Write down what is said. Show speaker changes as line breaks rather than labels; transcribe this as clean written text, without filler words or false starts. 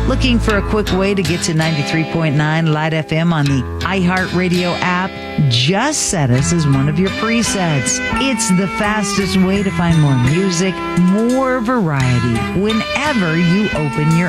Looking for a quick way to get to 93.9 Light FM on the iHeartRadio app? Just set us as one of your presets. It's the fastest way to find more music, more variety, whenever you open your